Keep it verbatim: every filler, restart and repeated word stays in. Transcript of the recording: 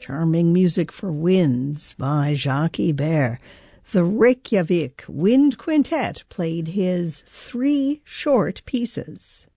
Charming music for winds by Jacques Ibert. The Reykjavik Wind Quintet played his three short pieces.